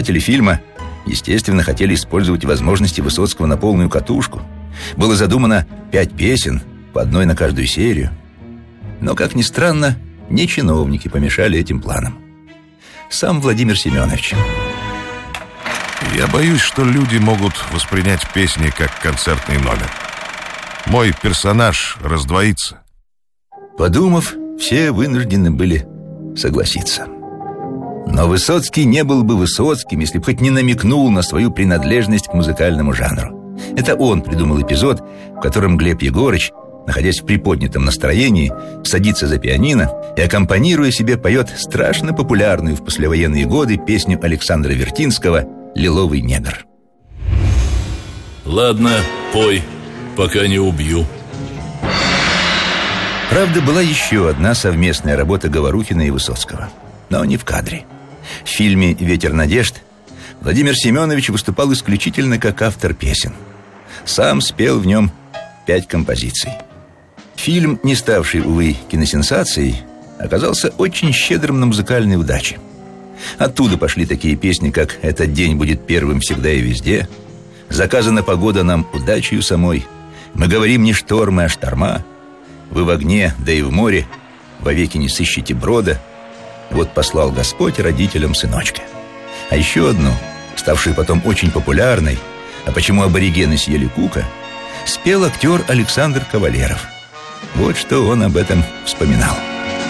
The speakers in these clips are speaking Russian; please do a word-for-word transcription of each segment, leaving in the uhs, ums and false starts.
Создатели фильма, естественно, хотели использовать возможности Высоцкого на полную катушку. Было задумано пять песен, по одной на каждую серию. Но, как ни странно, не чиновники помешали этим планам. Сам Владимир Семенович. Я боюсь, что люди могут воспринять песни как концертный номер. Мой персонаж раздвоится. Подумав, все вынуждены были согласиться. Но Высоцкий не был бы Высоцким, если бы хоть не намекнул на свою принадлежность к музыкальному жанру. Это он придумал эпизод, в котором Глеб Егорыч, находясь в приподнятом настроении, садится за пианино и, аккомпанируя себе, поет страшно популярную в послевоенные годы песню Александра Вертинского «Лиловый негр». Ладно, пой, пока не убью. Правда, была еще одна совместная работа Говорухина и Высоцкого, но не в кадре. В фильме «Ветер надежд» Владимир Семенович выступал исключительно как автор песен. Сам спел в нем пять композиций. Фильм, не ставший, увы, киносенсацией, оказался очень щедрым на музыкальные удачи. Оттуда пошли такие песни, как «Этот день будет первым всегда и везде», «Заказана погода нам удачею самой», «Мы говорим не штормы, а шторма», «Вы в огне, да и в море, вовеки не сыщите брода», «Вот послал Господь родителям сыночка». А еще одну, ставшую потом очень популярной, «А почему аборигены съели кука», спел актер Александр Кавалеров. Вот что он об этом вспоминал.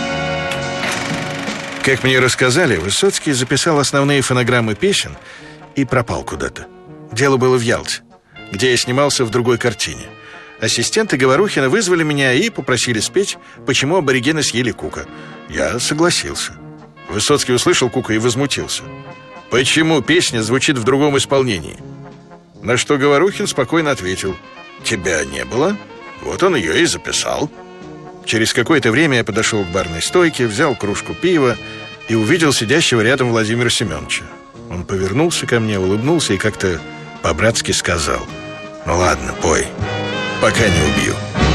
Как мне рассказали, Высоцкий записал основные фонограммы песен и пропал куда-то. Дело было в Ялте, где я снимался в другой картине. Ассистенты Говорухина вызвали меня и попросили спеть «Почему аборигены съели кука». Я согласился. Высоцкий услышал кука и возмутился. «Почему песня звучит в другом исполнении?» На что Говорухин спокойно ответил: «Тебя не было, вот он ее и записал». Через какое-то время я подошел к барной стойке, взял кружку пива и увидел сидящего рядом Владимира Семеновича. Он повернулся ко мне, улыбнулся и как-то по-братски сказал: «Ну ладно, пой, пока не убью».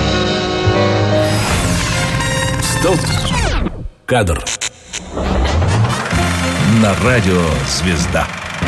Стоп! Кадр. На радио «Звезда».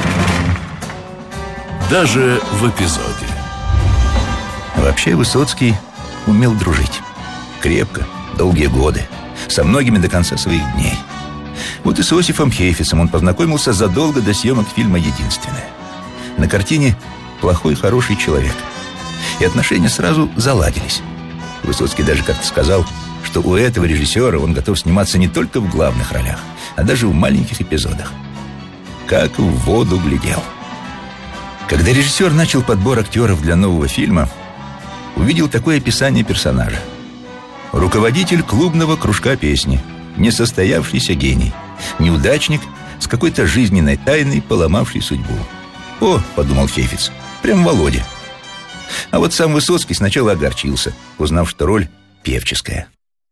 Даже в эпизоде. Вообще Высоцкий умел дружить. Крепко, долгие годы, со многими до конца своих дней. Вот и с Иосифом Хейфицем он познакомился задолго до съемок фильма «Единственное». На картине «Плохой, хороший человек». И отношения сразу заладились. Высоцкий даже как-то сказал, что у этого режиссера он готов сниматься не только в главных ролях, а даже в маленьких эпизодах. Как в воду глядел. Когда режиссер начал подбор актеров для нового фильма, увидел такое описание персонажа: руководитель клубного кружка песни, несостоявшийся гений, неудачник с какой-то жизненной тайной, поломавший судьбу. «О, — подумал Хейфиц, — прям Володя». А вот сам Высоцкий сначала огорчился, узнав, что роль певческая.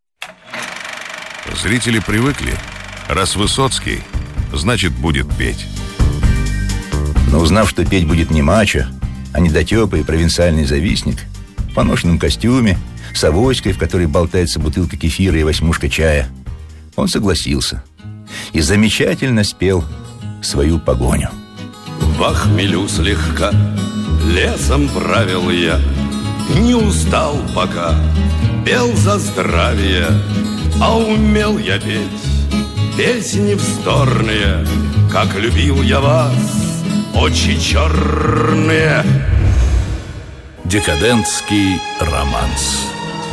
Зрители привыкли. Раз Высоцкий, значит, будет петь. Но узнав, что петь будет не мачо, а недотепа и провинциальный завистник, в поношенном костюме, с авоськой, в которой болтается бутылка кефира и восьмушка чая, он согласился и замечательно спел свою погоню. Во хмелю слегка лесом правил я, не устал пока, пел за здравие, а умел я петь песни вздорные, как любил я вас, очи черные. Декадентский романс.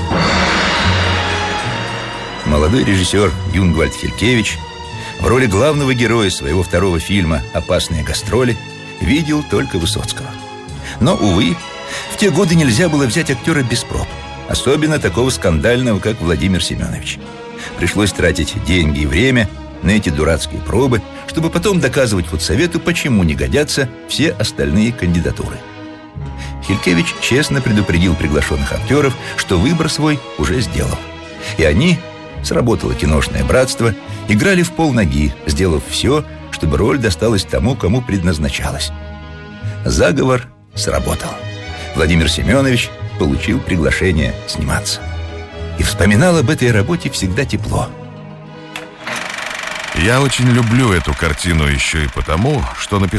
Молодой режиссер Юнгвальд Хелькевич в роли главного героя своего второго фильма «Опасные гастроли» видел только Высоцкого. Но, увы, в те годы нельзя было взять актера без проб, особенно такого скандального, как Владимир Семенович. Пришлось тратить деньги и время на эти дурацкие пробы, чтобы потом доказывать худсовету, почему не годятся все остальные кандидатуры. Хелькевич честно предупредил приглашенных актеров, что выбор свой уже сделал. И они, сработало киношное братство, играли в полноги, сделав все, чтобы роль досталась тому, кому предназначалась. Заговор сработал. Владимир Семенович получил приглашение сниматься. И вспоминал об этой работе всегда тепло. Я очень люблю эту картину еще и потому, что написал